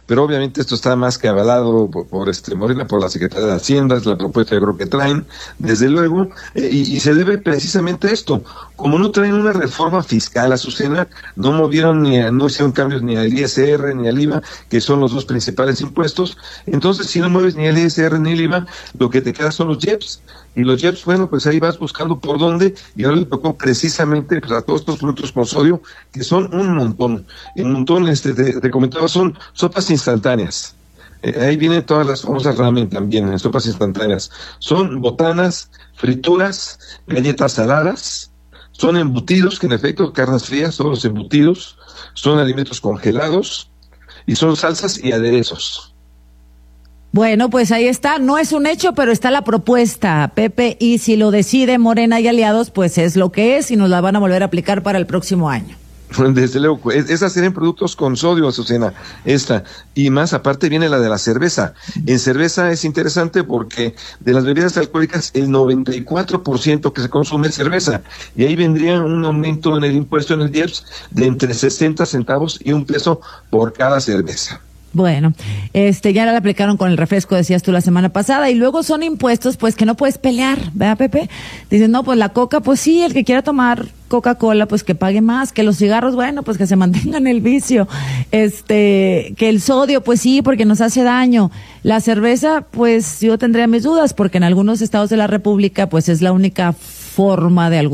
pero obviamente esto está más que avalado por Morena, por la Secretaría de Hacienda, es la propuesta de creo que traen, desde luego, y se debe precisamente a esto. Como no traen una reforma fiscal, Azucena, no movieron no hicieron cambios ni al ISR ni al IVA, que son los dos principales impuestos. Entonces, si no mueves ni el ISR ni el IVA, lo que te queda son los JEPs. Y los JEPs, bueno, pues ahí vas buscando por dónde, y ahora le tocó precisamente pues, a todos estos productos con sodio, que son un montón. Te comentaba, son sopas instantáneas. Ahí vienen todas las famosas ramen también, en sopas instantáneas. Son botanas, frituras, galletas saladas, son embutidos, que en efecto, carnes frías, son los embutidos, son alimentos congelados, y son salsas y aderezos. Bueno, pues ahí está, no es un hecho, pero está la propuesta, Pepe, y si lo decide Morena y aliados, pues es lo que es, y nos la van a volver a aplicar para el próximo año. Desde luego, esas serían productos con sodio, Azucena, esta, y más aparte viene la de la cerveza. En cerveza es interesante porque de las bebidas alcohólicas el 94% que se consume es cerveza, y ahí vendría un aumento en el impuesto en el IEPS de entre 60 centavos y $1 por cada cerveza. Bueno, ya la aplicaron con el refresco, decías tú la semana pasada, y luego son impuestos, pues, que no puedes pelear, ¿verdad, Pepe? Dicen, no, pues la coca, pues sí, el que quiera tomar Coca-Cola, pues que pague más, que los cigarros, bueno, pues que se mantengan el vicio, que el sodio, pues sí, porque nos hace daño. La cerveza, pues yo tendría mis dudas, porque en algunos estados de la República, pues es la única forma de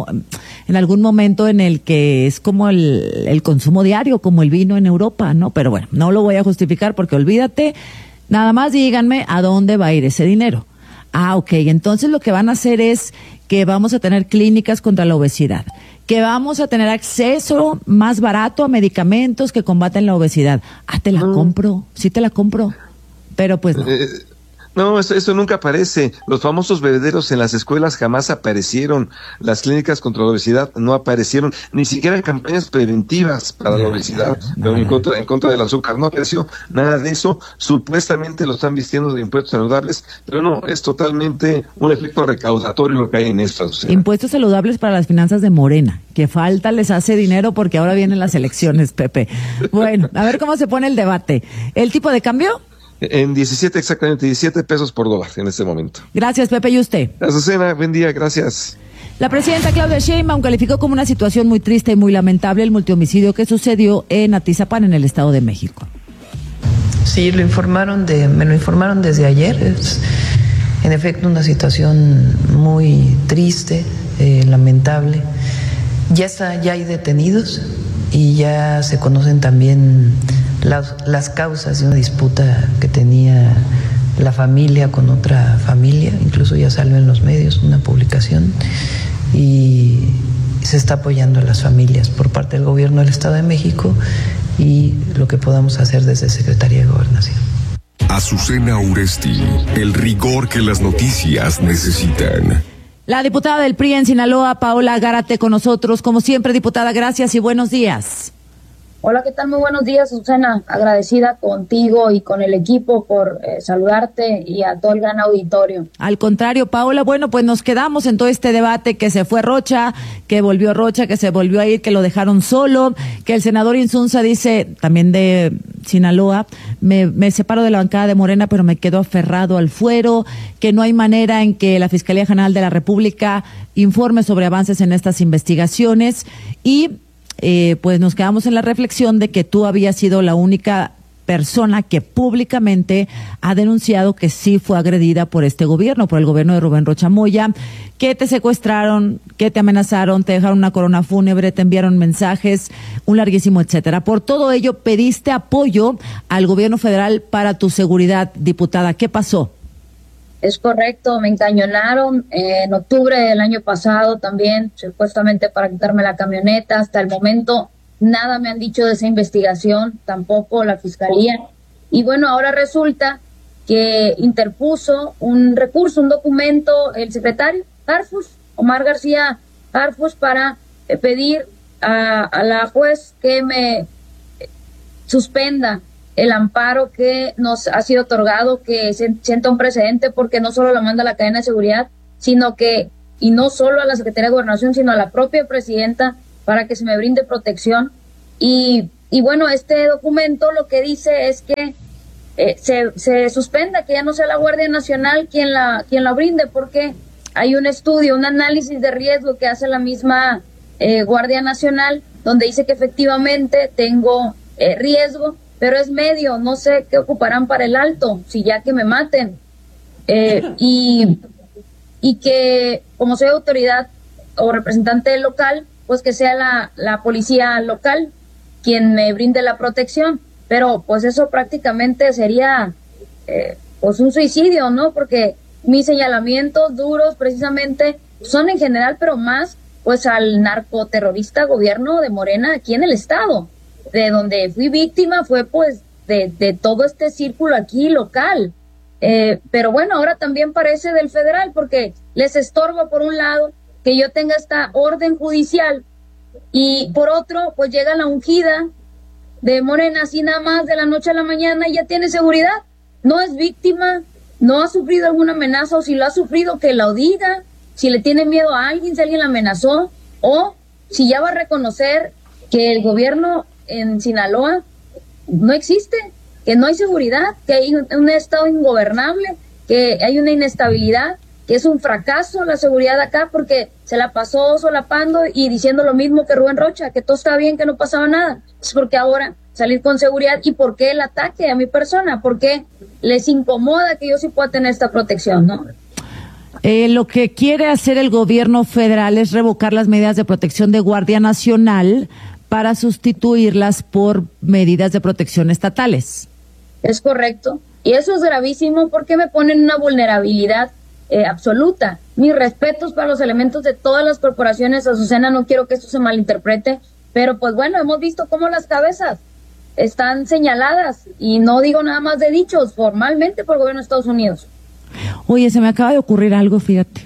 en algún momento en el que es como el consumo diario, como el vino en Europa, ¿no? Pero bueno, no lo voy a justificar porque olvídate, nada más díganme a dónde va a ir ese dinero. Ok, entonces lo que van a hacer es que vamos a tener clínicas contra la obesidad, que vamos a tener acceso más barato a medicamentos que combaten la obesidad. Te la compro, sí te la compro, pero pues no. No, eso nunca aparece. Los famosos bebederos en las escuelas jamás aparecieron. Las clínicas contra la obesidad no aparecieron. Ni siquiera campañas preventivas para la obesidad, en contra del azúcar. No apareció nada de eso. Supuestamente lo están vistiendo de impuestos saludables, pero no, es totalmente un efecto recaudatorio lo que hay en esto. O sea. Impuestos saludables para las finanzas de Morena. Que falta les hace dinero porque ahora vienen las elecciones, Pepe. Bueno, a ver cómo se pone el debate. ¿El tipo de cambio? En 17, exactamente, 17 pesos por dólar en este momento. Gracias, Pepe, ¿y usted? Azucena, buen día, gracias. La presidenta Claudia Sheinbaum calificó como una situación muy triste y muy lamentable el multihomicidio que sucedió en Atizapán, en el Estado de México. Sí, me lo informaron desde ayer. Es, en efecto, una situación muy triste, lamentable. Ya hay detenidos y ya se conocen también las causas de una disputa que tenía la familia con otra familia, incluso ya salió en los medios una publicación, y se está apoyando a las familias por parte del gobierno del Estado de México y lo que podamos hacer desde Secretaría de Gobernación. Azucena Uresti, el rigor que las noticias necesitan. La diputada del PRI en Sinaloa, Paola Gárate, con nosotros. Como siempre, diputada, gracias y buenos días. Hola, ¿qué tal? Muy buenos días, Susana. Agradecida contigo y con el equipo por saludarte y a todo el gran auditorio. Al contrario, Paola, bueno, pues nos quedamos en todo este debate que se fue Rocha, que volvió Rocha, que se volvió a ir, que lo dejaron solo, que el senador Insunza dice, también de Sinaloa, me separo de la bancada de Morena, pero me quedo aferrado al fuero, que no hay manera en que la Fiscalía General de la República informe sobre avances en estas investigaciones y pues nos quedamos en la reflexión de que tú habías sido la única persona que públicamente ha denunciado que sí fue agredida por este gobierno, por el gobierno de Rubén Rocha Moya, que te secuestraron, que te amenazaron, te dejaron una corona fúnebre, te enviaron mensajes, un larguísimo etcétera. Por todo ello, pediste apoyo al gobierno federal para tu seguridad, diputada. ¿Qué pasó? Es correcto, me encañonaron en octubre del año pasado también, supuestamente para quitarme la camioneta. Hasta el momento nada me han dicho de esa investigación, tampoco la fiscalía. Y bueno, ahora resulta que interpuso un recurso, un documento, el secretario Harfuch, Omar García Harfuch, para pedir a la juez que me suspenda el amparo que nos ha sido otorgado, que se sienta un precedente, porque no solo lo manda a la cadena de seguridad, sino que, y no solo a la Secretaría de Gobernación, sino a la propia presidenta, para que se me brinde protección. Y y bueno, este documento lo que dice es que se suspenda, que ya no sea la Guardia Nacional quien la brinde, porque hay un estudio, un análisis de riesgo que hace la misma Guardia Nacional, donde dice que efectivamente tengo riesgo, pero es medio, no sé qué ocuparán para el alto, si ya que me maten. Y que como soy autoridad o representante local, pues que sea la policía local quien me brinde la protección, pero pues eso prácticamente sería pues un suicidio, ¿no? Porque mis señalamientos duros precisamente son en general, pero más pues al narcoterrorista gobierno de Morena aquí en el estado, de donde fui víctima fue pues de todo este círculo aquí local. Pero bueno, ahora también parece del federal, porque les estorba por un lado que yo tenga esta orden judicial y por otro pues llega la ungida de Morena así nada más de la noche a la mañana y ya tiene seguridad, no es víctima, no ha sufrido alguna amenaza, o si lo ha sufrido que lo diga, si le tiene miedo a alguien, si alguien la amenazó, o si ya va a reconocer que el gobierno en Sinaloa no existe, que no hay seguridad, que hay un estado ingobernable, que hay una inestabilidad, que es un fracaso la seguridad acá, porque se la pasó solapando y diciendo lo mismo que Rubén Rocha, que todo estaba bien, que no pasaba nada. Es porque ahora salir con seguridad, y por qué el ataque a mi persona, por qué les incomoda que yo sí pueda tener esta protección, ¿no? Lo que quiere hacer el gobierno federal es revocar las medidas de protección de Guardia Nacional para sustituirlas por medidas de protección estatales. Es correcto. Y eso es gravísimo porque me ponen una vulnerabilidad absoluta. Mis respetos para los elementos de todas las corporaciones, Azucena, no quiero que esto se malinterprete, pero pues bueno, hemos visto cómo las cabezas están señaladas, y no digo nada más de dichos, formalmente por el gobierno de Estados Unidos. Oye, se me acaba de ocurrir algo, fíjate.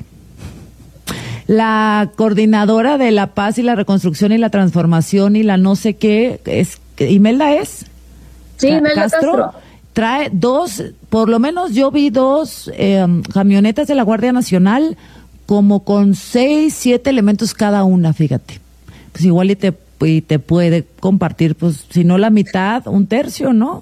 La coordinadora de la paz y la reconstrucción y la transformación y la no sé qué, ¿Imelda es? Sí, Imelda Castro. Trae por lo menos yo vi dos camionetas de la Guardia Nacional como con 6, 7 elementos cada una, fíjate. Pues igual y te puede compartir, pues si no la mitad, un tercio, ¿no?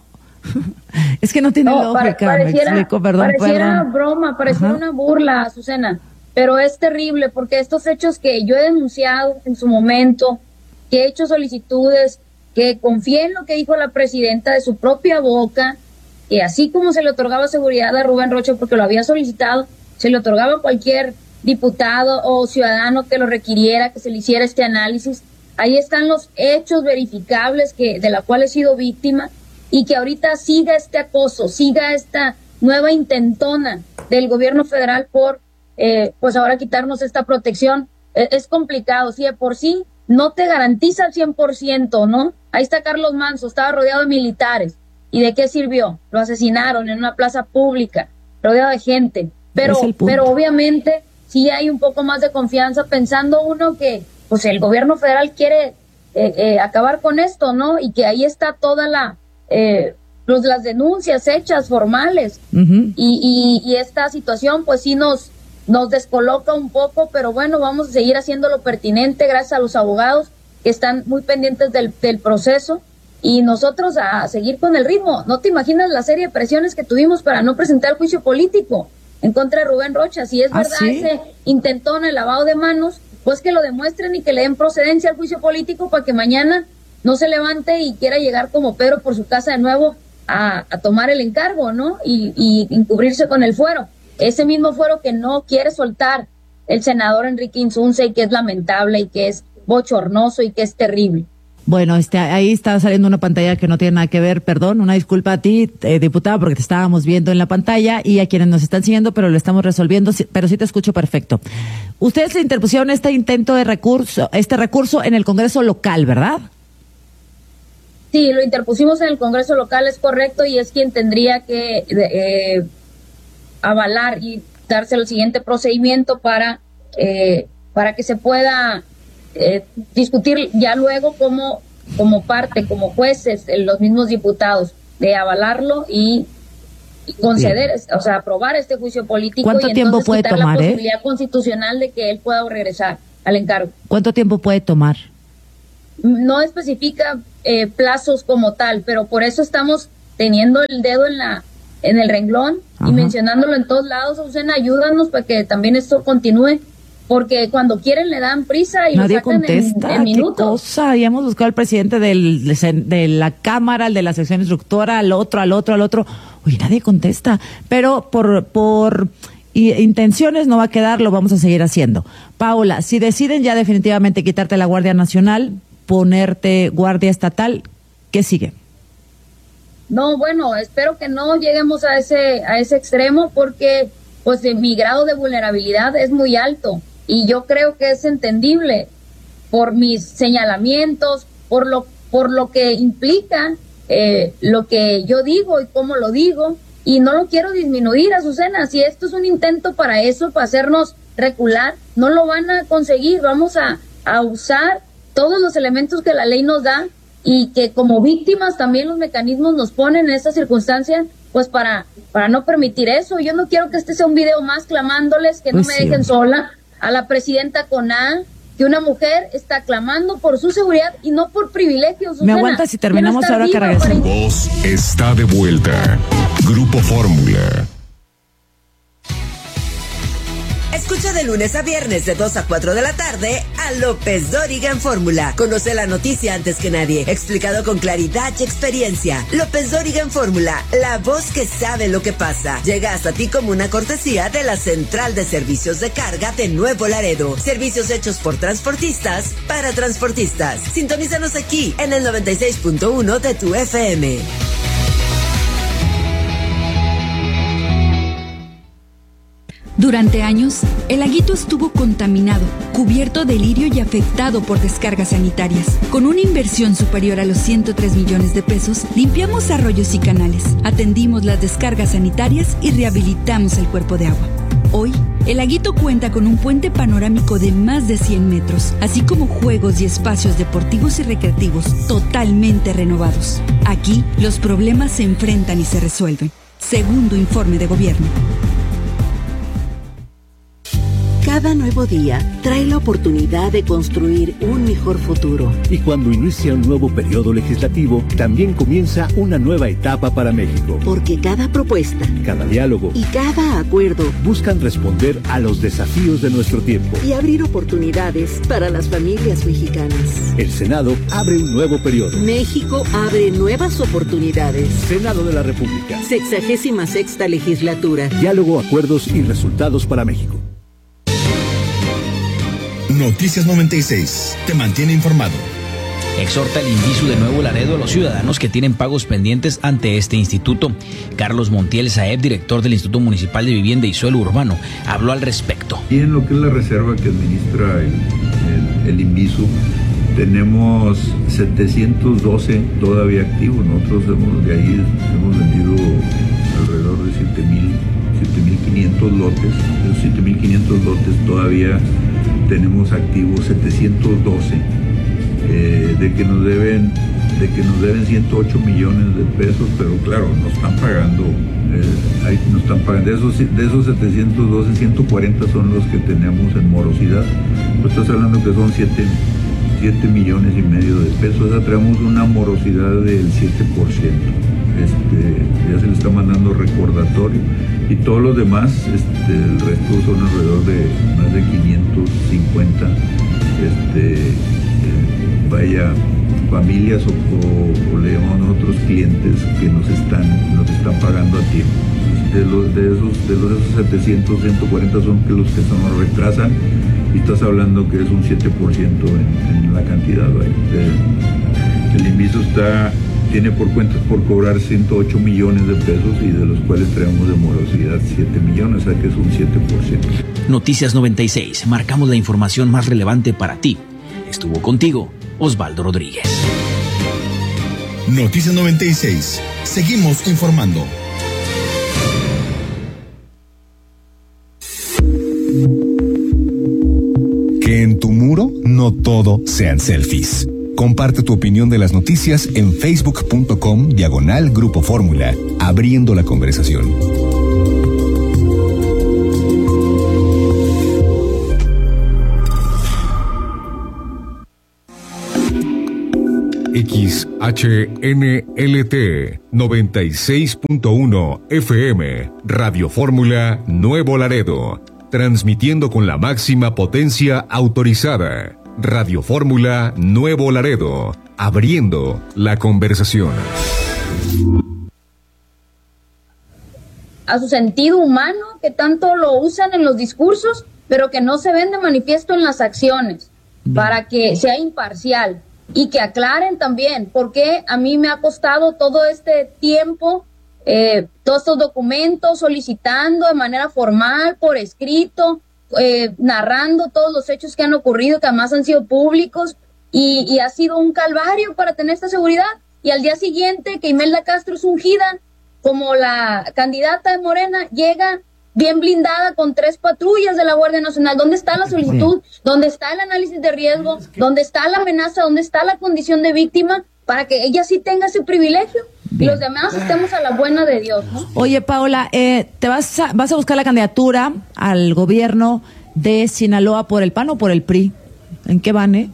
Es que no tiene lógica, me explico, pareciera broma, pareciera una burla, Azucena, pero es terrible porque estos hechos que yo he denunciado en su momento, que he hecho solicitudes, que confié en lo que dijo la presidenta de su propia boca, que así como se le otorgaba seguridad a Rubén Rocha porque lo había solicitado, se le otorgaba a cualquier diputado o ciudadano que lo requiriera, que se le hiciera este análisis. Ahí están los hechos verificables de la cual he sido víctima, y que ahorita siga este acoso, siga esta nueva intentona del gobierno federal por, pues ahora quitarnos esta protección. Es complicado, si de por sí no te garantiza al 100%, ¿no? Ahí está Carlos Manzo, estaba rodeado de militares. ¿Y de qué sirvió? Lo asesinaron en una plaza pública, rodeado de gente. Pero obviamente sí hay un poco más de confianza, pensando uno que pues el gobierno federal quiere acabar con esto, ¿no? Y que ahí está toda pues las denuncias hechas formales. Uh-huh. Y esta situación pues sí nos descoloca un poco, pero bueno, vamos a seguir haciendo lo pertinente gracias a los abogados que están muy pendientes del proceso, y nosotros a seguir con el ritmo. No te imaginas la serie de presiones que tuvimos para no presentar el juicio político en contra de Rubén Rocha. Si es verdad ¿sí? Ese intentón, el lavado de manos, pues que lo demuestren y que le den procedencia al juicio político para que mañana no se levante y quiera llegar como Pedro por su casa de nuevo a tomar el encargo, ¿no? Y encubrirse con el fuero. Ese mismo fuero que no quiere soltar el senador Enrique Insunza, y que es lamentable y que es bochornoso y que es terrible. Bueno, ahí está saliendo una pantalla que no tiene nada que ver, perdón, una disculpa a ti, diputada, porque te estábamos viendo en la pantalla y a quienes nos están siguiendo, pero lo estamos resolviendo, pero sí te escucho perfecto. Ustedes le interpusieron este recurso en el Congreso local, ¿verdad? Sí, lo interpusimos en el Congreso local, es correcto, y es quien tendría que avalar y darse el siguiente procedimiento para que se pueda discutir ya luego como parte, como jueces, los mismos diputados, de avalarlo y conceder, o sea, aprobar este juicio político. ¿Cuánto tiempo puede tomar, la posibilidad constitucional de que él pueda regresar al encargo? ¿Cuánto tiempo puede tomar? no especifica plazos como tal, pero por eso estamos teniendo el dedo en el renglón y mencionándolo en todos lados. Azucena, ayúdanos para que también esto continúe, porque cuando quieren le dan prisa y nadie lo sacan contesta. en minutos. ¿Qué cosa? Ya hemos buscado al presidente de la Cámara, el de la sección instructora, al otro. Oye, nadie contesta. Pero por intenciones no va a quedar, lo vamos a seguir haciendo. Paola, si deciden ya definitivamente quitarte la Guardia Nacional, ponerte Guardia Estatal, ¿qué sigue? No, bueno, espero que no lleguemos a ese extremo, porque pues mi grado de vulnerabilidad es muy alto y yo creo que es entendible por mis señalamientos, por lo que implica lo que yo digo y cómo lo digo, y no lo quiero disminuir, Azucena. Si esto es un intento para eso, para hacernos recular, no lo van a conseguir. Vamos a usar todos los elementos que la ley nos da y que como víctimas también los mecanismos nos ponen en esta circunstancia, pues para no permitir eso. Yo no quiero que este sea un video más clamándoles que no me dejen sola, a la presidenta Coná, que una mujer está clamando por su seguridad y no por privilegios. Me aguantas si terminamos ahora que regresamos. Su voz está de vuelta. Grupo Fórmula. Escucha de lunes a viernes de 2 a 4 de la tarde a López Dóriga en Fórmula. Conoce la noticia antes que nadie, explicado con claridad y experiencia. López Dóriga en Fórmula, la voz que sabe lo que pasa. Llega hasta ti como una cortesía de la Central de Servicios de Carga de Nuevo Laredo. Servicios hechos por transportistas para transportistas. Sintonízanos aquí en el 96.1 de tu FM. Durante años, el laguito estuvo contaminado, cubierto de lirio y afectado por descargas sanitarias. Con una inversión superior a los 103 millones de pesos, limpiamos arroyos y canales, atendimos las descargas sanitarias y rehabilitamos el cuerpo de agua. Hoy, el laguito cuenta con un puente panorámico de más de 100 metros, así como juegos y espacios deportivos y recreativos totalmente renovados. Aquí, los problemas se enfrentan y se resuelven. Segundo informe de gobierno. Cada nuevo día trae la oportunidad de construir un mejor futuro. Y cuando inicia un nuevo periodo legislativo, también comienza una nueva etapa para México. Porque cada propuesta, cada diálogo y cada acuerdo buscan responder a los desafíos de nuestro tiempo y abrir oportunidades para las familias mexicanas. El Senado abre un nuevo periodo. México abre nuevas oportunidades. Senado de la República. 66ª legislatura. Diálogo, acuerdos y resultados para México. Noticias 96. Te mantiene informado. Exhorta el INVISU de Nuevo Laredo a los ciudadanos que tienen pagos pendientes ante este instituto. Carlos Montiel Saeb, director del Instituto Municipal de Vivienda y Suelo Urbano, habló al respecto. Y en lo que es la reserva que administra el INVISU, tenemos 712 todavía activos. Nosotros de ahí hemos vendido alrededor de 7.500 lotes. De esos 7.500 lotes todavía tenemos activos 712, de que nos deben 108 millones de pesos, pero claro, nos están pagando, de esos 712, 140 son los que tenemos en morosidad. Pues estás hablando que son 7 millones y medio de pesos. O sea, traemos una morosidad del 7%. Ya se le está mandando recordatorio, y todos los demás, el resto son alrededor de más de 550 familias o le llamamos nosotros clientes que nos están pagando a tiempo. De esos 700, 140 son los que se nos retrasan, y estás hablando que es un 7% en la cantidad. El INVISU tiene por cuentas por cobrar 108 millones de pesos, y de los cuales traemos de morosidad 7 millones, o sea que es un 7%. Noticias 96, marcamos la información más relevante para ti. Estuvo contigo Osvaldo Rodríguez. Noticias 96, seguimos informando. Que en tu muro no todo sean selfies. Comparte tu opinión de las noticias en facebook.com/Grupo Fórmula, abriendo la conversación. XHNLT 96.1 FM, Radio Fórmula Nuevo Laredo, transmitiendo con la máxima potencia autorizada. Radio Fórmula Nuevo Laredo, abriendo la conversación. A su sentido humano, que tanto lo usan en los discursos, pero que no se ven de manifiesto en las acciones, para que sea imparcial y que aclaren también por qué a mí me ha costado todo este tiempo, todos estos documentos, solicitando de manera formal, por escrito, narrando todos los hechos que han ocurrido, que además han sido públicos, y ha sido un calvario para tener esta seguridad. Y al día siguiente, que Imelda Castro es ungida como la candidata de Morena, llega bien blindada con 3 patrullas de la Guardia Nacional. ¿Dónde está la solicitud? ¿Dónde está el análisis de riesgo? ¿Dónde está la amenaza? ¿Dónde está la condición de víctima? Para que ella sí tenga ese privilegio. Bien. Y los demás estemos a la buena de Dios, ¿no? Oye, Paola, ¿te vas a buscar la candidatura al gobierno de Sinaloa por el PAN o por el PRI? ¿En qué van,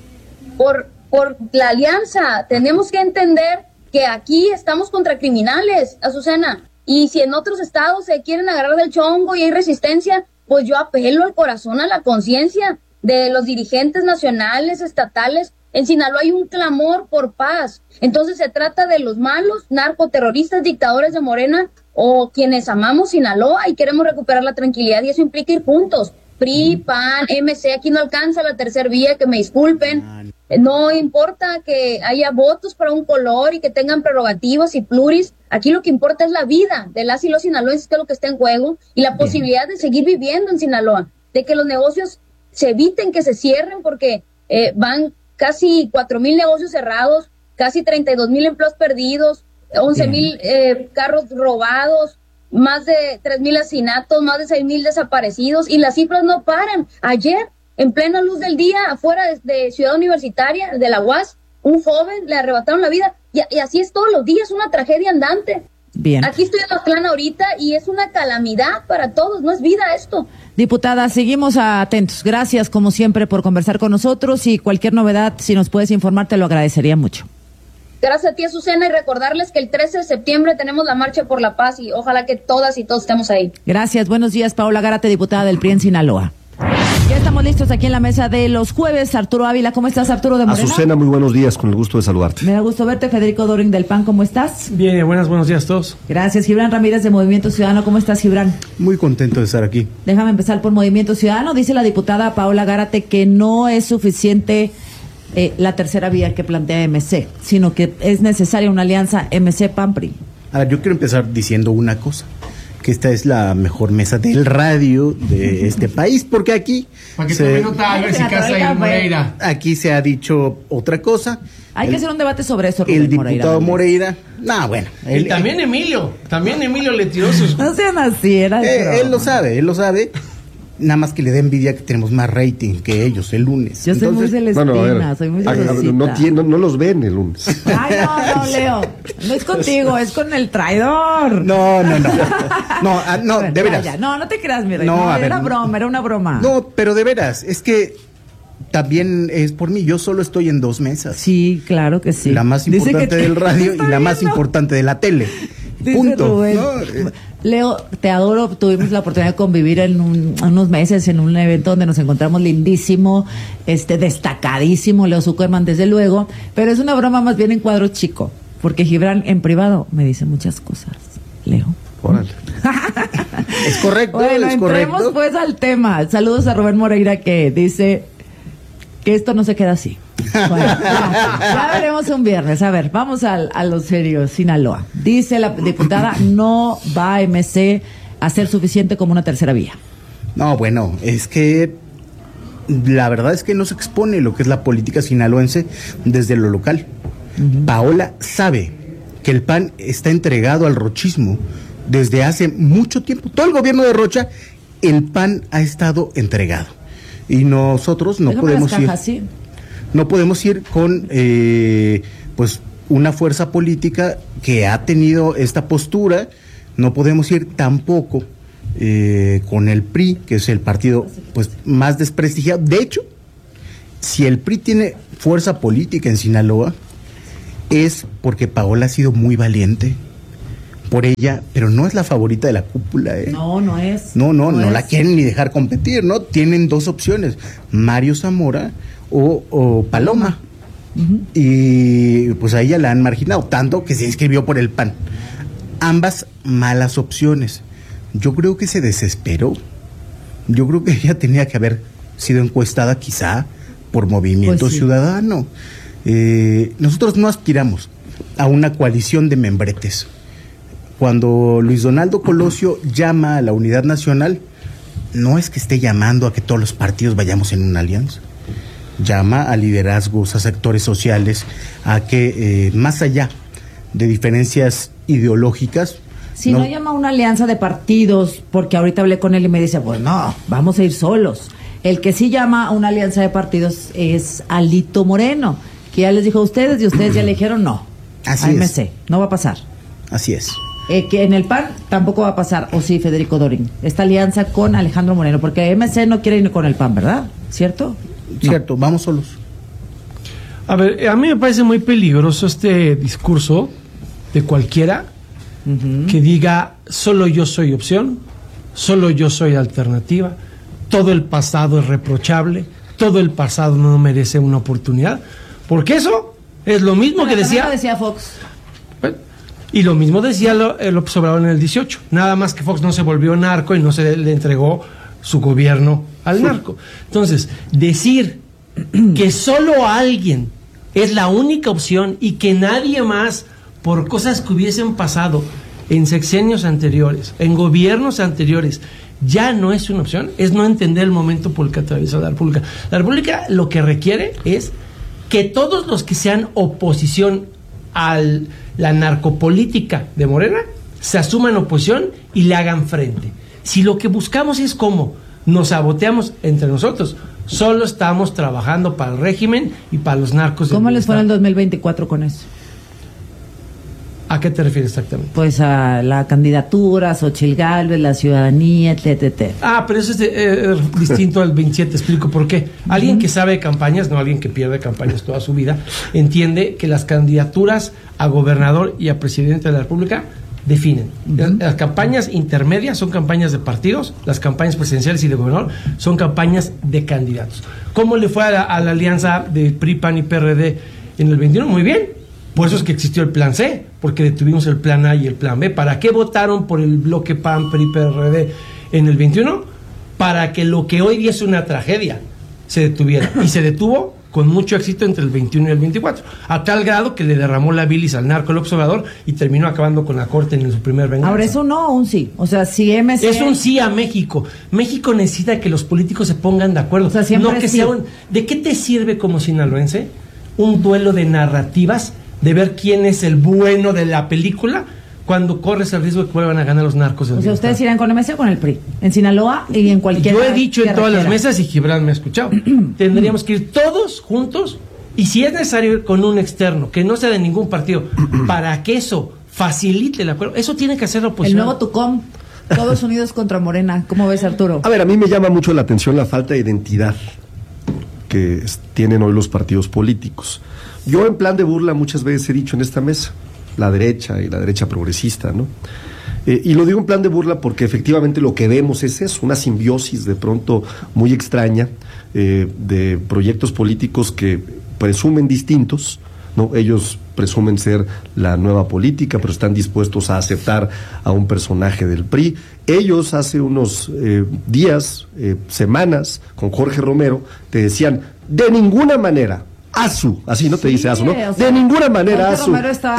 Por la alianza. Tenemos que entender que aquí estamos contra criminales, Azucena. Y si en otros estados se quieren agarrar del chongo y hay resistencia, pues yo apelo al corazón, a la conciencia de los dirigentes nacionales, estatales. En Sinaloa hay un clamor por paz. Entonces se trata de los malos narcoterroristas, dictadores de Morena, o quienes amamos Sinaloa y queremos recuperar la tranquilidad, y eso implica ir juntos. PRI, PAN, MC, aquí no alcanza la tercera vía, que me disculpen. No importa que haya votos para un color y que tengan prerrogativas y pluris. Aquí lo que importa es la vida de las y los sinaloenses, que es lo que está en juego, y la posibilidad de seguir viviendo en Sinaloa, de que los negocios se eviten que se cierren, porque van casi 4,000 negocios cerrados, casi 32,000 empleos perdidos, 11,000 carros robados, más de 3,000 asesinatos, más de 6,000 desaparecidos, y las cifras no paran. Ayer, en plena luz del día, afuera de Ciudad Universitaria, de la UAS, un joven le arrebataron la vida, y así es todos los días, una tragedia andante. Bien. Aquí estoy en Oaxaca ahorita y es una calamidad para todos, no es vida esto. Diputada, seguimos atentos. Gracias, como siempre, por conversar con nosotros, y cualquier novedad, si nos puedes informar, te lo agradecería mucho. Gracias a ti, Azucena, y recordarles que el 13 de septiembre tenemos la Marcha por la Paz, y ojalá que todas y todos estemos ahí. Gracias, buenos días, Paola Gárate, diputada del PRI en Sinaloa. Ya estamos listos aquí en la mesa de los jueves. Arturo Ávila, ¿cómo estás, Arturo de Morena? Azucena, muy buenos días, con el gusto de saludarte. Me da gusto verte. Federico Doring del PAN, ¿cómo estás? Bien, buenos días a todos. Gracias. Gibran Ramírez de Movimiento Ciudadano, ¿cómo estás, Gibran? Muy contento de estar aquí. Déjame empezar por Movimiento Ciudadano. Dice la diputada Paola Gárate que no es suficiente la tercera vía que plantea MC, sino que es necesaria una alianza MC-PAN-PRI. A ver, yo quiero empezar diciendo una cosa, que esta es la mejor mesa del radio de este país, porque aquí aquí se ha dicho otra cosa. Hay que hacer un debate sobre eso, Rubén el diputado Moreira. Bueno. Y también Emilio le tiró sus... No sean así, él lo sabe. Nada más que le da envidia que tenemos más rating que ellos el lunes. Yo soy muy celestina, soy muy celestina. No los ven el lunes. Ay, no, Leo. No es contigo, es con el traidor. No, de veras. Ya. No te creas, mi rey. No, era una broma. No, pero de veras, es que también es por mí. Yo solo estoy en 2 mesas. Sí, claro que sí. La más importante del radio y la más importante de la tele. Dice punto. ¿No? Leo, te adoro. Tuvimos la oportunidad de convivir en unos meses en un evento donde nos encontramos lindísimo, destacadísimo Leo Zuckerman, desde luego, pero es una broma más bien en cuadro chico, porque Gibran en privado me dice muchas cosas, Leo. Órale. Es correcto, bueno, es correcto. Entremos pues al tema. Saludos a Rubén Moreira, que dice que esto no se queda así. Bueno, ya veremos un viernes. A ver, vamos a lo serio. Sinaloa. Dice la diputada, no va a MC a ser suficiente como una tercera vía. No, bueno, es que la verdad es que no se expone lo que es la política sinaloense desde lo local. Paola sabe que el PAN está entregado al rochismo desde hace mucho tiempo. Todo el gobierno de Rocha, el PAN ha estado entregado. Y nosotros no podemos ir... ¿sí? No podemos ir con pues una fuerza política que ha tenido esta postura. No podemos ir tampoco con el PRI, que es el partido pues más desprestigiado. De hecho, si el PRI tiene fuerza política en Sinaloa, es porque Paola ha sido muy valiente por ella, pero no es la favorita de la cúpula, ¿eh? No, no es. No es. la quieren ni dejar competir, ¿no? Tienen dos opciones, Mario Zamora o Paloma. Y pues a ella la han marginado, tanto que se inscribió por el PAN. Ambas malas opciones. Yo creo que se desesperó. Yo creo que ella tenía que haber sido encuestada quizá por Movimiento Pues sí. Ciudadano. Nosotros no aspiramos a una coalición de membretes. Cuando Luis Donaldo Colosio llama a la unidad nacional, no es que esté llamando a que todos los partidos vayamos en una alianza. Llama a liderazgos, a sectores sociales, a que más allá de diferencias ideológicas... Si no llama a una alianza de partidos, porque ahorita hablé con él y me dice, pues no, vamos a ir solos. El que sí llama a una alianza de partidos es Alito Moreno, que ya les dijo a ustedes y ustedes ya le dijeron no. Así AMC, es. no va a pasar. Así es. Que en el PAN tampoco va a pasar, o sí, Federico Dorin, esta alianza con Alejandro Moreno, porque MC no quiere ir con el PAN, ¿verdad? ¿Cierto? Cierto, vamos solos. A ver, a mí me parece muy peligroso este discurso de cualquiera que diga solo yo soy opción, solo yo soy alternativa, todo el pasado es reprochable, todo el pasado no merece una oportunidad, porque eso es lo mismo que decía... Lo decía Fox. Y lo mismo decía López Obrador en el 18, nada más que Fox no se volvió narco y no se le entregó su gobierno al narco. Entonces, decir que solo alguien es la única opción y que nadie más, por cosas que hubiesen pasado en sexenios anteriores, en gobiernos anteriores, ya no es una opción, es no entender el momento por el que atraviesa la República. La República lo que requiere es que todos los que sean oposición a la narcopolítica de Morena se asuman oposición y le hagan frente. Si lo que buscamos es cómo nos saboteamos entre nosotros, solo estamos trabajando para el régimen y para los narcos. ¿Cómo les fue en el 2024 con eso? ¿A qué te refieres exactamente? Pues a la candidatura, Xochitl Gálvez, la ciudadanía, etc. Pero eso es distinto al 27, explico por qué. Alguien que sabe de campañas, no alguien que pierde campañas toda su vida, entiende que las candidaturas a gobernador y a presidente de la República definen. Las campañas intermedias son campañas de partidos, las campañas presidenciales y de gobernador son campañas de candidatos. ¿Cómo le fue a la alianza de PRI, PAN y PRD en el 21? Muy bien. Por eso es que existió el plan C, porque detuvimos el plan A y el plan B. ¿Para qué votaron por el bloque PAN, PRI, PRD en el 21? Para que lo que hoy día es una tragedia se detuviera. Y se detuvo con mucho éxito entre el 21 y el 24. A tal grado que le derramó la bilis al narco López Obrador y terminó acabando con la corte en su primer venganza. Ahora, ¿es un no o un sí? O sea, si MC... Es un sí a México. México necesita que los políticos se pongan de acuerdo. O sea, siempre no que sí. sea un... ¿De qué te sirve como sinaloense un duelo de narrativas de ver quién es el bueno de la película cuando corres el riesgo de que vuelvan a ganar los narcos? O sea, ¿ustedes irán con MC o con el PRI? En Sinaloa y en cualquier... Yo he dicho en todas las mesas y Gibran me ha escuchado. Tendríamos que ir todos juntos y si es necesario ir con un externo que no sea de ningún partido para que eso facilite el acuerdo, eso tiene que hacer la oposición. El nuevo Tucom, todos unidos contra Morena. ¿Cómo ves, Arturo? A ver, a mí me llama mucho la atención la falta de identidad que tienen hoy los partidos políticos. Yo en plan de burla muchas veces he dicho en esta mesa, la derecha y la derecha progresista, ¿no? Y lo digo en plan de burla porque efectivamente lo que vemos es eso, una simbiosis de pronto muy extraña de proyectos políticos que presumen distintos, ¿no? Ellos presumen ser la nueva política, pero están dispuestos a aceptar a un personaje del PRI. Ellos hace unos días, semanas, con Jorge Romero, te decían, de ninguna manera, ASU, así no te dice ASU, ¿no? O sea, de ninguna manera, Jorge ASU,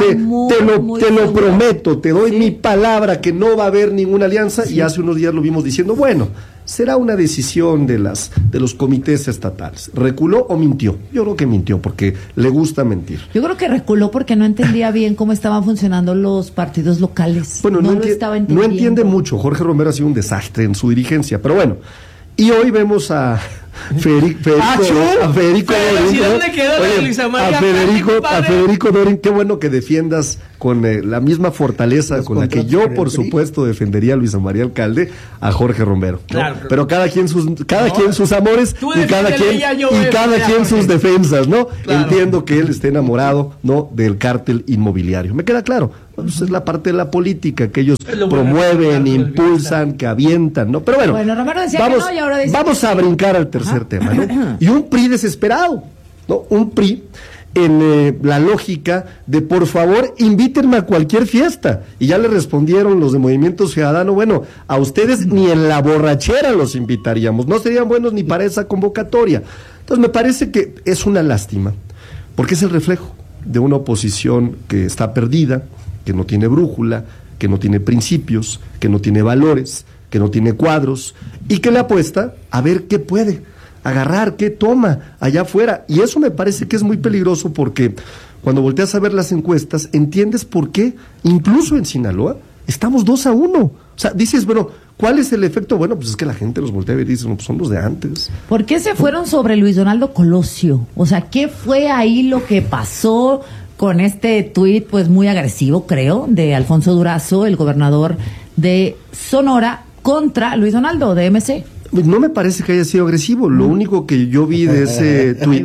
Romero te lo prometo, te doy mi palabra que no va a haber ninguna alianza, y hace unos días lo vimos diciendo, bueno, será una decisión de los comités estatales. ¿Reculó o mintió? Yo creo que mintió, porque le gusta mentir. Yo creo que reculó porque no entendía bien cómo estaban funcionando los partidos locales. Bueno, no lo estaba entendiendo. No entiende mucho. Jorge Romero ha sido un desastre en su dirigencia, pero bueno. Y hoy vemos a Federico Dorin. ¿Dónde quedó Luisa María? A Federico Dorin, qué bueno que defiendas con la misma fortaleza con la que yo, por supuesto, defendería a Luisa María Alcalde, a Jorge Romero, ¿no? Claro. Pero cada quien sus amores y cada quien sus defensas, ¿no? Claro. Entiendo que él esté enamorado, ¿no?, del cártel inmobiliario. Me queda claro. Pues es la parte de la política que ellos promueven, impulsan, que avientan, ¿no? Pero bueno, Romero decía vamos, que no, y ahora dice vamos a brincar al tercer tema, ¿no? Y un PRI desesperado, ¿no? Un PRI en la lógica de, por favor, invítenme a cualquier fiesta. Y ya le respondieron los de Movimiento Ciudadano, bueno, a ustedes ni en la borrachera los invitaríamos, no serían buenos ni para esa convocatoria. Entonces me parece que es una lástima, porque es el reflejo de una oposición que está perdida, que no tiene brújula, que no tiene principios, que no tiene valores, que no tiene cuadros, y que le apuesta a ver qué puede agarrar, qué toma allá afuera. Y eso me parece que es muy peligroso, porque cuando volteas a ver las encuestas, entiendes por qué, incluso en Sinaloa, estamos 2-1. O sea, dices, bueno, ¿cuál es el efecto? Bueno, pues es que la gente los voltea a ver y dice, no, pues son los de antes. ¿Por qué se fueron sobre Luis Donaldo Colosio? O sea, ¿qué fue ahí lo que pasó con este tuit, pues muy agresivo, creo, de Alfonso Durazo, el gobernador de Sonora, contra Luis Donaldo, de MC? No me parece que haya sido agresivo. Lo único que yo vi de ese tuit,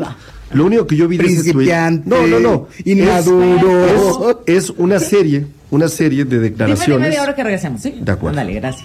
no, inmaduro, es una serie de declaraciones. Dime media hora que regresemos, ¿sí? De acuerdo. Dale, gracias.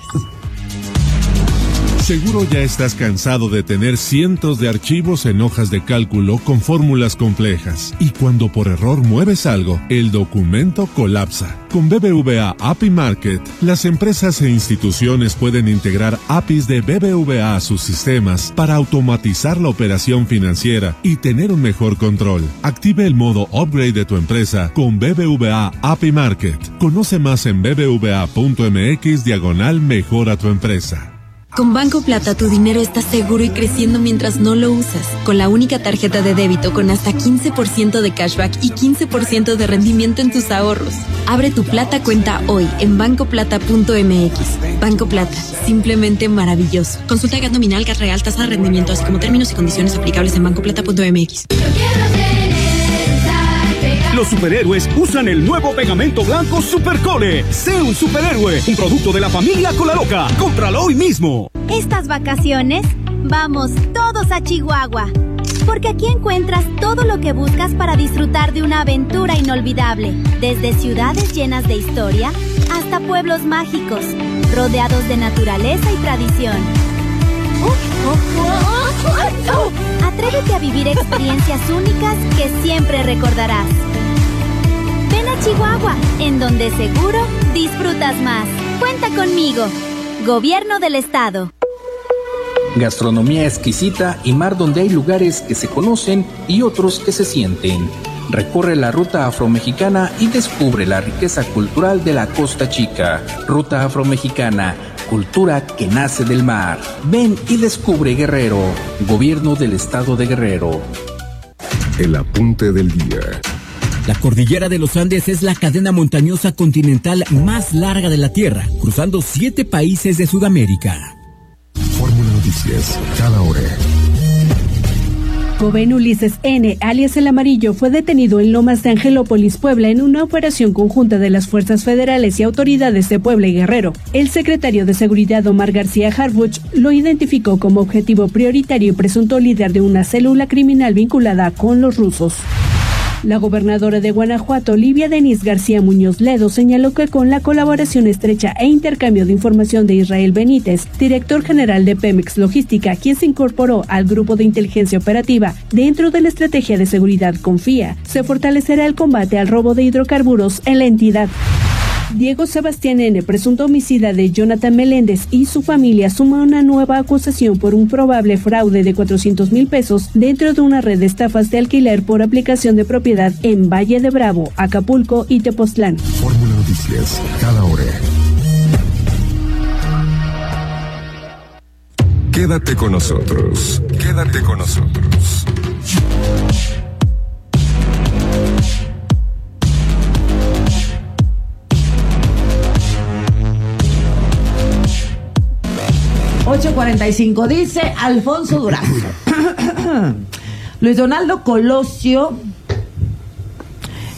Seguro ya estás cansado de tener cientos de archivos en hojas de cálculo con fórmulas complejas. Y cuando por error mueves algo, el documento colapsa. Con BBVA API Market, las empresas e instituciones pueden integrar APIs de BBVA a sus sistemas para automatizar la operación financiera y tener un mejor control. Active el modo upgrade de tu empresa con BBVA API Market. Conoce más en bbva.mx/mejora tu empresa. Con Banco Plata tu dinero está seguro y creciendo mientras no lo usas. Con la única tarjeta de débito con hasta 15% de cashback y 15% de rendimiento en tus ahorros. Abre tu Plata cuenta hoy en bancoplata.mx. Banco Plata, simplemente maravilloso. Consulta GAT nominal, GAT real, tasa de rendimiento, así como términos y condiciones aplicables en bancoplata.mx. Los superhéroes usan el nuevo pegamento blanco Supercole. Sé un superhéroe, un producto de la familia Colaloca. Cómpralo hoy mismo. Estas vacaciones, vamos todos a Chihuahua. Porque aquí encuentras todo lo que buscas para disfrutar de una aventura inolvidable. Desde ciudades llenas de historia hasta pueblos mágicos, rodeados de naturaleza y tradición. Atrévete a vivir experiencias únicas que siempre recordarás. Ven a Chihuahua, en donde seguro disfrutas más. Cuenta conmigo. Gobierno del Estado. Gastronomía exquisita y mar donde hay lugares que se conocen y otros que se sienten. Recorre la ruta afromexicana y descubre la riqueza cultural de la Costa Chica. Ruta afromexicana, cultura que nace del mar. Ven y descubre Guerrero. Gobierno del Estado de Guerrero. El apunte del día. La cordillera de los Andes es la cadena montañosa continental más larga de la Tierra, cruzando 7 países de Sudamérica. Fórmula Noticias, cada hora. Joven Ulises N., alias El Amarillo, fue detenido en Lomas de Angelópolis, Puebla, en una operación conjunta de las fuerzas federales y autoridades de Puebla y Guerrero. El secretario de Seguridad, Omar García Harfuch, lo identificó como objetivo prioritario y presunto líder de una célula criminal vinculada con los rusos. La gobernadora de Guanajuato, Livia Denise García Muñoz Ledo, señaló que con la colaboración estrecha e intercambio de información de Israel Benítez, director general de Pemex Logística, quien se incorporó al grupo de inteligencia operativa dentro de la estrategia de seguridad Confía, se fortalecerá el combate al robo de hidrocarburos en la entidad. Diego Sebastián N., presunto homicida de Jonathan Meléndez, y su familia suma una nueva acusación por un probable fraude de 400,000 pesos dentro de una red de estafas de alquiler por aplicación de propiedad en Valle de Bravo, Acapulco y Tepoztlán. Fórmula Noticias, cada hora. Quédate con nosotros. Quédate con nosotros. ...8:45, dice Alfonso Durazo. Luis Donaldo Colosio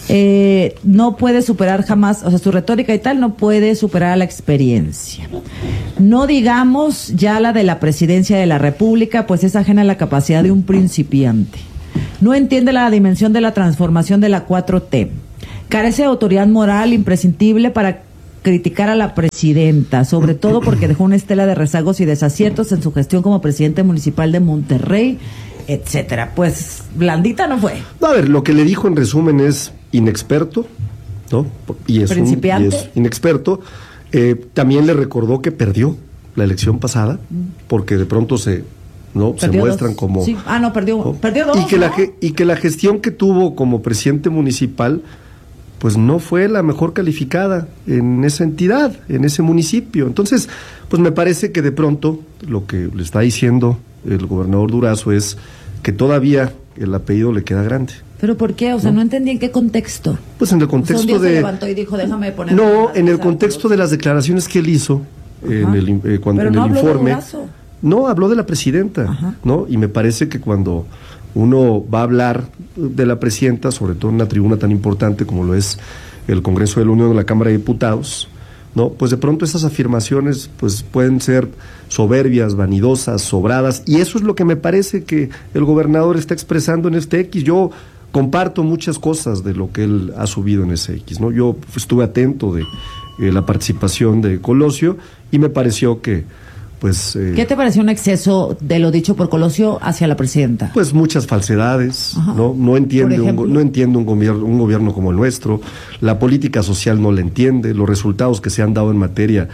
no puede superar jamás, o sea, su retórica y tal no puede superar la experiencia. No digamos ya la de la presidencia de la República, pues es ajena a la capacidad de un principiante. No entiende la dimensión de la transformación de la 4T. Carece de autoridad moral imprescindible para criticar a la presidenta, sobre todo porque dejó una estela de rezagos y desaciertos en su gestión como presidente municipal de Monterrey, etcétera. Pues blandita no fue. A ver, lo que le dijo en resumen es inexperto, ¿no? Y es principiante. Y es inexperto. También le recordó que perdió la elección pasada, porque de pronto se muestran como... Sí. Perdió dos. Y que la gestión que tuvo como presidente municipal, pues no fue la mejor calificada en esa entidad, en ese municipio. Entonces, pues me parece que de pronto lo que le está diciendo el gobernador Durazo es que todavía el apellido le queda grande. ¿Pero por qué? O sea, no entendí en qué contexto. Pues en el contexto un día de... se levantó y dijo, déjame poner... No, en el contexto de las declaraciones que él hizo, cuando en el informe... No, habló de la presidenta, ¿no? Y me parece que cuando uno va a hablar de la presidenta, sobre todo en una tribuna tan importante como lo es el Congreso de la Unión de la Cámara de Diputados, ¿no? Pues de pronto esas afirmaciones pues pueden ser soberbias, vanidosas, sobradas, y eso es lo que me parece que el gobernador está expresando en este X. Yo comparto muchas cosas de lo que él ha subido en ese X, ¿no? Yo estuve atento de la participación de Colosio y me pareció que ¿qué te pareció un exceso de lo dicho por Colosio hacia la presidenta? Pues muchas falsedades, no entiende un gobierno como el nuestro, la política social no la entiende, los resultados que se han dado en materia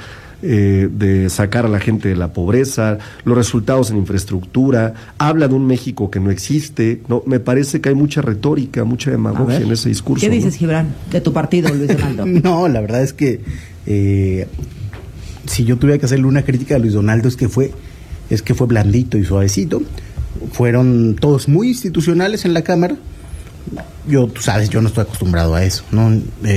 de sacar a la gente de la pobreza, los resultados en infraestructura, habla de un México que no existe, me parece que hay mucha retórica, mucha demagogia en ese discurso. ¿Qué dices, Gibran, de tu partido, Luis Donaldo? No, la verdad es que si yo tuviera que hacerle una crítica a Luis Donaldo es que fue blandito y suavecito. Fueron todos muy institucionales en la Cámara. Tú sabes, yo no estoy acostumbrado a eso, ¿no?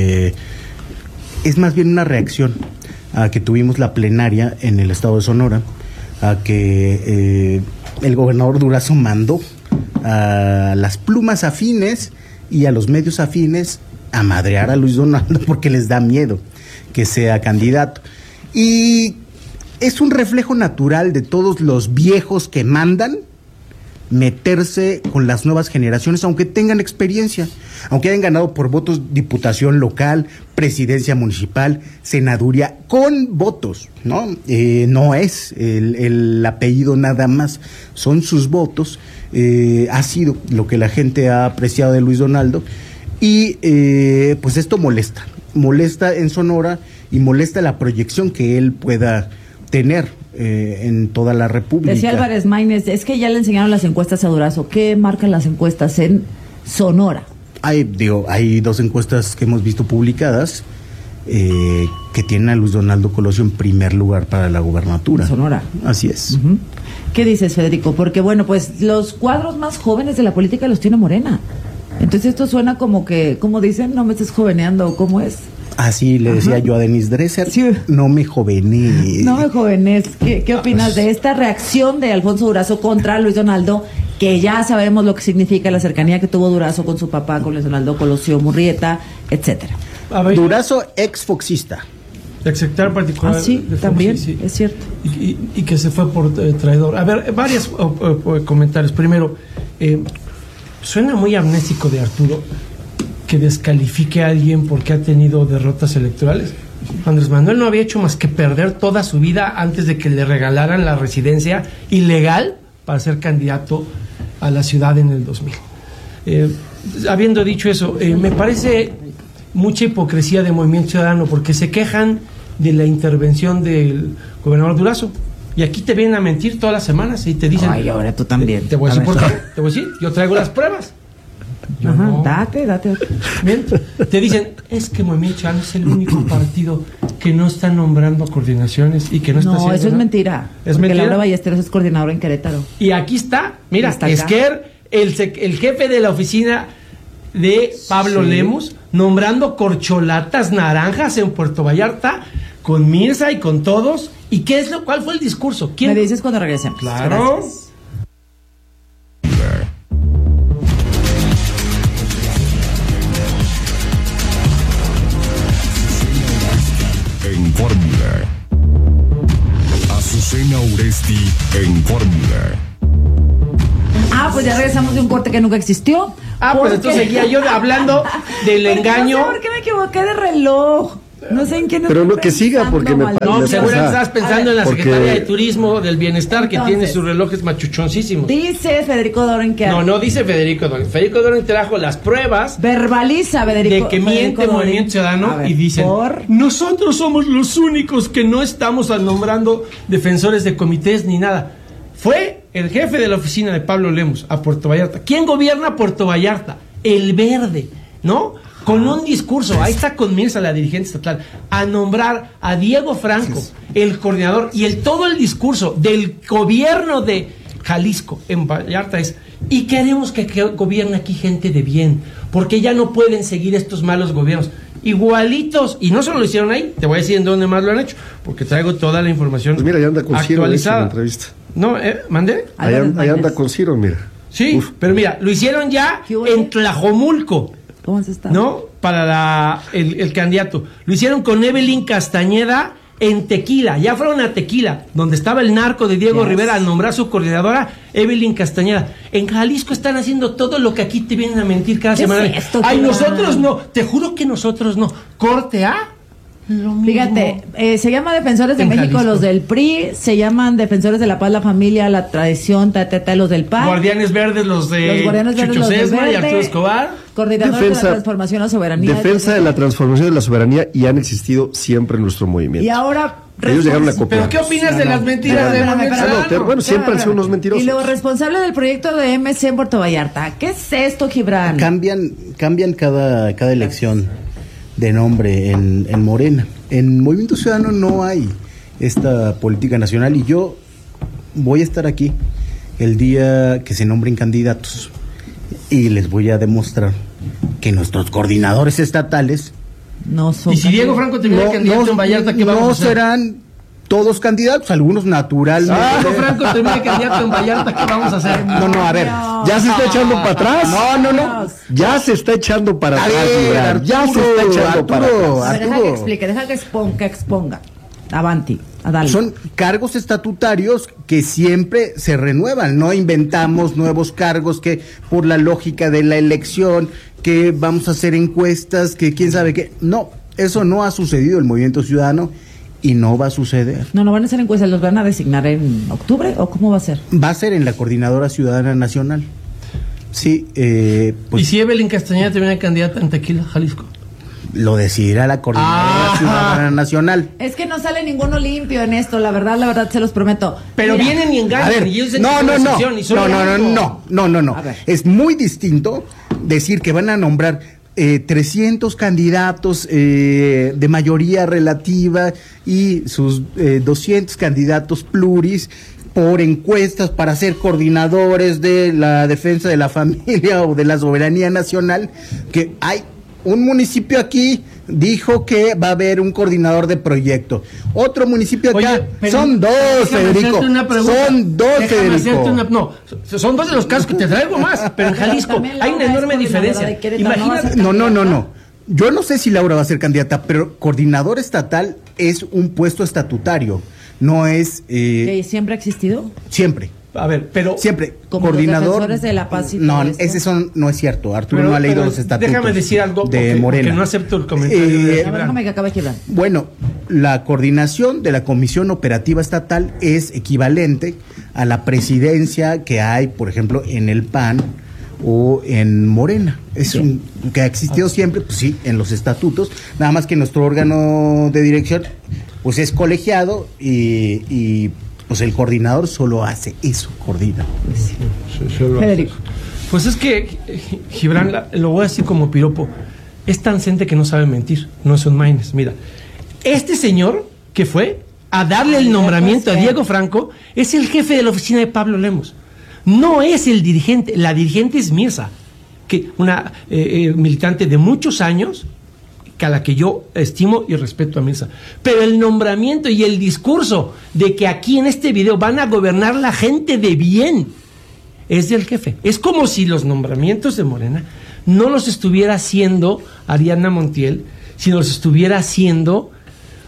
Es más bien una reacción a que tuvimos la plenaria en el estado de Sonora, a que el gobernador Durazo mandó a las plumas afines y a los medios afines a madrear a Luis Donaldo porque les da miedo que sea candidato. Y es un reflejo natural de todos los viejos que mandan meterse con las nuevas generaciones, aunque tengan experiencia, aunque hayan ganado por votos diputación local, presidencia municipal, senaduría, con votos, ¿no? No es el apellido nada más, son sus votos. Ha sido lo que la gente ha apreciado de Luis Donaldo y pues esto molesta en Sonora y molesta la proyección que él pueda tener en toda la República. Decía Álvarez Maínez, es que ya le enseñaron las encuestas a Durazo. ¿Qué marcan las encuestas en Sonora? Hay dos encuestas que hemos visto publicadas que tienen a Luis Donaldo Colosio en primer lugar para la gubernatura. En Sonora. Así es. Uh-huh. ¿Qué dices, Federico? Porque bueno, pues los cuadros más jóvenes de la política los tiene Morena. Entonces esto suena como que, como dicen, no me estés joveneando, ¿cómo es? Así le decía yo a Denise Dresser, sí. No me jovenes. No me jovenes. ¿Qué opinas de esta reacción de Alfonso Durazo contra Luis Donaldo? Que ya sabemos lo que significa la cercanía que tuvo Durazo con su papá, con Luis Donaldo Colosio Murrieta, etcétera. Durazo ex-foxista. Exsecretario particular. Sí, de también, sí. Es cierto. Y que se fue por traidor. A ver, varios comentarios. Primero, suena muy amnésico de Arturo que descalifique a alguien porque ha tenido derrotas electorales. Andrés Manuel no había hecho más que perder toda su vida antes de que le regalaran la residencia ilegal para ser candidato a la ciudad en el 2000. Habiendo dicho eso, me parece mucha hipocresía de Movimiento Ciudadano porque se quejan de la intervención del gobernador Durazo y aquí te vienen a mentir todas las semanas y te dicen... Ay, ahora tú también. Te voy a decir por qué. Te voy a decir, yo traigo las pruebas. Ajá, no. Date. Bien, te dicen, es que Movimiento Ciudadano es el único partido que no está nombrando coordinaciones y que no está haciendo... No, eso es mentira. Es mentira. Laura Ballesteros es coordinador en Querétaro. Y aquí está, mira, Esquer, el jefe de la oficina de Pablo Lemus, nombrando corcholatas naranjas en Puerto Vallarta, con Mirza y con todos. ¿Y cuál fue el discurso? Me dices cuando regresemos. Claro. Gracias. Azucena Uresti en Fórmula. Pues ya regresamos de un corte que nunca existió. Pues entonces seguía yo hablando del engaño. No sé por qué me equivoqué de reloj. No sé en qué. Pero no que siga, porque me No, seguro estás pensando en la porque... Secretaría de Turismo del Bienestar, que tiene sus relojes machuchoncísimos. Dice Federico Doren que... No dice Federico Doren. Federico Doren trajo las pruebas. Verbaliza, Federico. De que miente Movimiento Ciudadano y dicen, nosotros somos los únicos que no estamos nombrando defensores de comités ni nada. Fue el jefe de la oficina de Pablo Lemos a Puerto Vallarta. ¿Quién gobierna Puerto Vallarta? El Verde, ¿no? Con un discurso, ahí está con Mirza, la dirigente estatal, a nombrar a Diego Franco, el coordinador, y todo el discurso del gobierno de Jalisco en Vallarta es, y queremos que gobierne aquí gente de bien, porque ya no pueden seguir estos malos gobiernos. Igualitos, y no solo lo hicieron ahí, te voy a decir en dónde más lo han hecho, porque traigo toda la información pues mira, ya anda con actualizada. Ciro en la entrevista. No, ¿mandé? Ahí anda con Ciro, mira. Sí, pero mira, lo hicieron ya en Tlajomulco. ¿Cómo se está? ¿No? Para el candidato. Lo hicieron con Evelyn Castañeda en Tequila. Ya fueron a Tequila, donde estaba el narco de Diego Rivera, a nombrar su coordinadora, Evelyn Castañeda. En Jalisco están haciendo todo lo que aquí te vienen a mentir cada semana. Es esto, nosotros no. Te juro que nosotros no. Corte A. Fíjate, se llama Defensores de México Jalisco. Los del PRI, se llaman Defensores de la Paz, la familia, la tradición, los del PAN. Guardianes Verdes, los de Chucho Sesma y Arturo Escobar. Coordinador de la transformación de la soberanía. Defensa de la transformación de la soberanía, y han existido siempre en nuestro movimiento. Y ahora... Ellos llegaron a copiar. ¿Pero qué opinas de las mentiras de Movimiento? Bueno, siempre han sido unos mentirosos. Y luego, responsable del proyecto de MC en Puerto Vallarta. ¿Qué es esto, Gibran? Cambian cada elección de nombre en Morena. En Movimiento Ciudadano no hay esta política nacional, y yo voy a estar aquí el día que se nombren candidatos y les voy a demostrar que nuestros coordinadores estatales no son. Y si Diego Franco termina candidato en Vallarta, ¿qué vamos a hacer? No serán todos candidatos, algunos naturalmente. Diego Franco termina candidato en Vallarta, ¿qué vamos a hacer? No, a ver. ¿Ya se está echando para atrás? No. Ya se está echando para atrás. Ya se está echando para atrás. Deja que explique, deja que exponga. Avanti, dale. Son cargos estatutarios que siempre se renuevan, no inventamos nuevos cargos que por la lógica de la elección, que vamos a hacer encuestas, que quién sabe qué. No, eso no ha sucedido en el Movimiento Ciudadano y no va a suceder. No van a hacer encuestas, ¿los van a designar en octubre o cómo va a ser? Va a ser en la Coordinadora Ciudadana Nacional. Sí, pues, ¿y si Evelyn Castañeda termina candidata en Tequila, Jalisco? Lo decidirá la Coordinadora Ciudadana Nacional. Es que no sale ninguno limpio en esto, la verdad se los prometo. Pero mira, vienen y engañan. A ver, no. Es muy distinto decir que van a nombrar 300 candidatos de mayoría relativa y sus 200 candidatos pluris por encuestas para ser coordinadores de la defensa de la familia o de la soberanía nacional, que hay un municipio aquí dijo que va a haber un coordinador de proyecto. Otro municipio acá. Oye, son dos, Federico. Son dos, Federico. Son dos de los casos que te traigo más. Pero en Jalisco hay una enorme diferencia. Imagínate. No. Yo no sé si Laura va a ser candidata, pero coordinador estatal es un puesto estatutario. No es. ¿Que siempre ha existido? Siempre. A ver, pero siempre como coordinador. Los defensores de la paz y no, todo eso no es cierto. Arturo no ha leído los estatutos. Déjame decir algo de Morena. Porque no acepto el comentario de Gibran. Déjame que acabe Gibran. Bueno, la coordinación de la Comisión Operativa Estatal es equivalente a la presidencia que hay, por ejemplo, en el PAN o en Morena. Es que ha existido siempre, pues sí, en los estatutos. Nada más que nuestro órgano de dirección, pues es colegiado pues el coordinador solo hace eso, coordina. Federico. Pues es que Gibran, lo voy a decir como piropo, es tan cente que no sabe mentir, no son maines. Mira, este señor que fue a darle el nombramiento a Diego Franco es el jefe de la oficina de Pablo Lemos. No es el dirigente, la dirigente es Mirza, que una militante de muchos años, a la que yo estimo y respeto a Mirza. Pero el nombramiento y el discurso de que aquí en este video van a gobernar la gente de bien es del jefe. Es como si los nombramientos de Morena no los estuviera haciendo Ariadna Montiel, sino los estuviera haciendo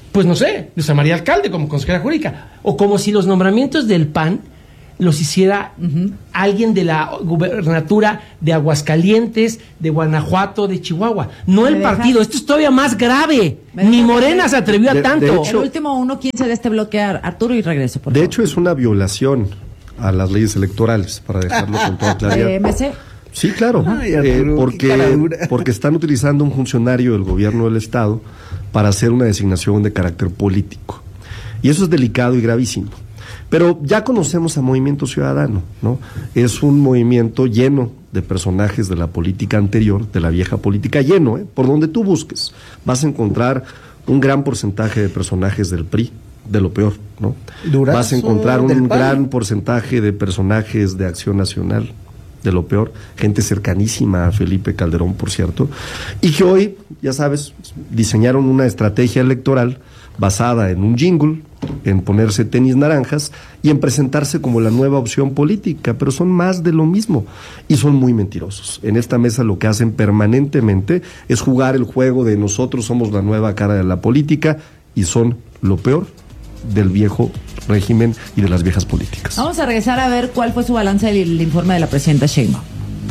pues no sé, Luisa María Alcalde como consejera jurídica, o como si los nombramientos del PAN los hiciera alguien de la gubernatura de Aguascalientes, de Guanajuato, de Chihuahua. No el partido, esto es todavía más grave. Ni Morena se atrevió a tanto. De hecho, el último 1-15 de este bloque, Arturo, y regreso, por favor. De hecho, es una violación a las leyes electorales, para dejarlo con toda claridad. ¿MC? Sí, claro, porque están utilizando un funcionario del gobierno del Estado para hacer una designación de carácter político. Y eso es delicado y gravísimo. Pero ya conocemos a Movimiento Ciudadano, ¿no? Es un movimiento lleno de personajes de la política anterior, de la vieja política, lleno, por donde tú busques. Vas a encontrar un gran porcentaje de personajes del PRI, de lo peor, ¿no? Durazo, vas a encontrar un gran porcentaje de personajes de Acción Nacional, de lo peor, gente cercanísima a Felipe Calderón, por cierto, y que hoy, ya sabes, diseñaron una estrategia electoral basada en un jingle, en ponerse tenis naranjas y en presentarse como la nueva opción política, pero son más de lo mismo y son muy mentirosos. En esta mesa lo que hacen permanentemente es jugar el juego de nosotros somos la nueva cara de la política y son lo peor del viejo régimen y de las viejas políticas. Vamos a regresar a ver cuál fue su balance del informe de la presidenta Sheinbaum.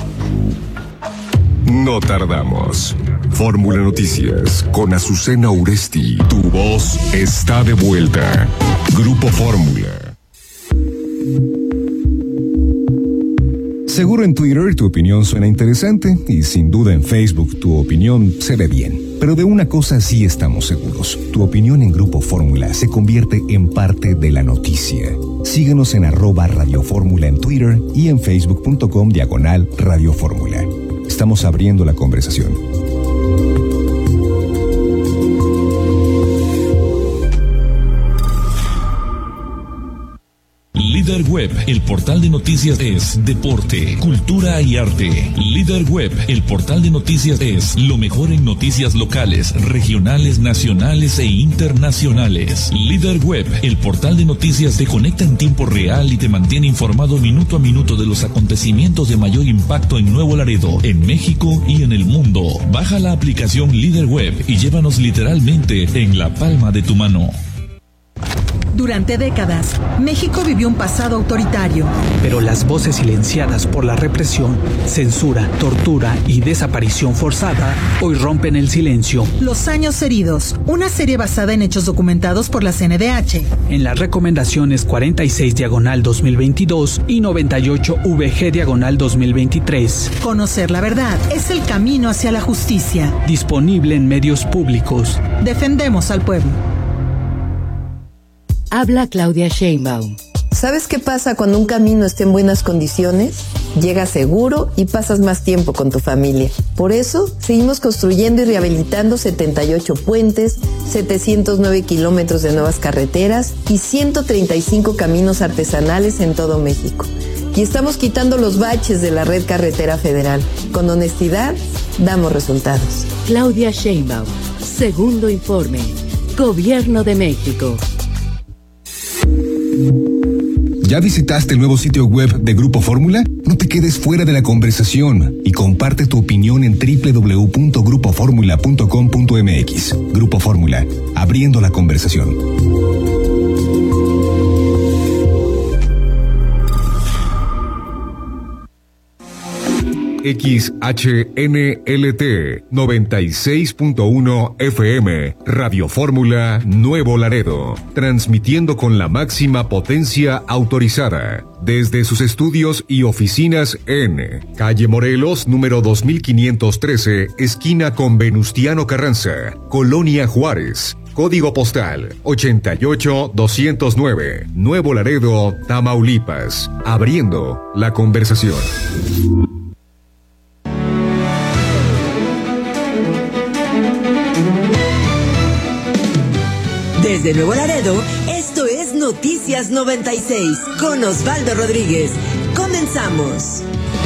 No tardamos. Fórmula Noticias con Azucena Uresti. Tu voz está de vuelta. Grupo Fórmula. Seguro en Twitter tu opinión suena interesante y sin duda en Facebook tu opinión se ve bien. Pero de una cosa sí estamos seguros. Tu opinión en Grupo Fórmula se convierte en parte de la noticia. Síguenos en @Radio Fórmula en Twitter y en facebook.com/Radio Fórmula. Estamos abriendo la conversación. Líder Web, el portal de noticias es deporte, cultura y arte. Líder Web, el portal de noticias es lo mejor en noticias locales, regionales, nacionales e internacionales. Líder Web, el portal de noticias te conecta en tiempo real y te mantiene informado minuto a minuto de los acontecimientos de mayor impacto en Nuevo Laredo, en México y en el mundo. Baja la aplicación Líder Web y llévanos literalmente en la palma de tu mano. Durante décadas, México vivió un pasado autoritario. Pero las voces silenciadas por la represión, censura, tortura y desaparición forzada hoy rompen el silencio. Los años heridos, una serie basada en hechos documentados por la CNDH. En las recomendaciones 46/2022 y 98VG/2023. Conocer la verdad es el camino hacia la justicia. Disponible en medios públicos. Defendemos al pueblo. Habla Claudia Sheinbaum. ¿Sabes qué pasa cuando un camino está en buenas condiciones? Llegas seguro y pasas más tiempo con tu familia. Por eso, seguimos construyendo y rehabilitando 78 puentes, 709 kilómetros de nuevas carreteras y 135 caminos artesanales en todo México. Y estamos quitando los baches de la red carretera federal. Con honestidad, damos resultados. Claudia Sheinbaum. Segundo informe. Gobierno de México. ¿Ya visitaste el nuevo sitio web de Grupo Fórmula? No te quedes fuera de la conversación y comparte tu opinión en www.grupoformula.com.mx. Grupo Fórmula, abriendo la conversación. XHNLT 96.1 FM Radio Fórmula Nuevo Laredo, transmitiendo con la máxima potencia autorizada desde sus estudios y oficinas en calle Morelos número 2513, esquina con Venustiano Carranza, Colonia Juárez. Código postal 88209, Nuevo Laredo, Tamaulipas, abriendo la conversación. Desde Nuevo Laredo, esto es Noticias 96 con Osvaldo Rodríguez. Comenzamos.